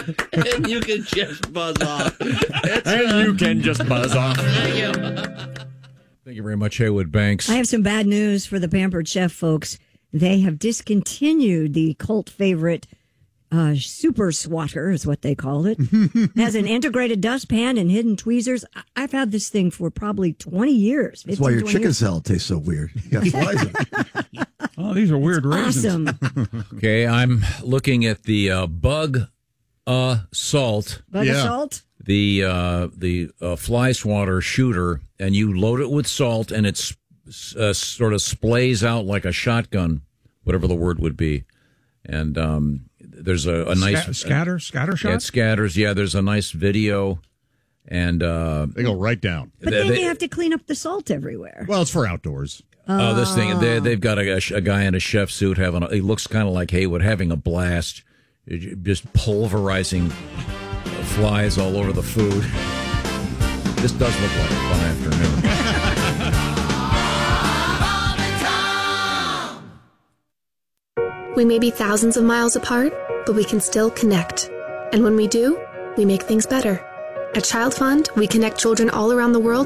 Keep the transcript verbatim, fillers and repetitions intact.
And you can just buzz off. It's, and uh, you can just buzz off. Thank you. Thank you very much, Haywood Banks. I have some bad news for the Pampered Chef folks. They have discontinued the cult favorite uh, Super Swatter, is what they call it. It has an integrated dustpan and hidden tweezers. I- I've had this thing for probably twenty years. That's why your fifteen, chicken years. salad tastes so weird. You got flies in it. Oh, these are weird raisins. Awesome. Okay, I'm looking at the uh, Bug Assault. Bug Yeah. assault? the uh, the uh, fly swatter shooter, and you load it with salt, and it uh, sort of splays out like a shotgun, whatever the word would be. And um, there's a, a nice Sca- scatter, scatter shot. Yeah, it scatters. Yeah, there's a nice video, and uh, They go right down. But They- then they- you have to clean up the salt everywhere. Well, it's for outdoors. oh, this thing they, they've got a, a guy in a chef suit having. A, he looks kind of like Haywood having a blast, just pulverizing flies all over the food. This does look like a fun afternoon. We may be thousands of miles apart, but we can still connect. And when we do, we make things better. At Child Fund, we connect children all around the world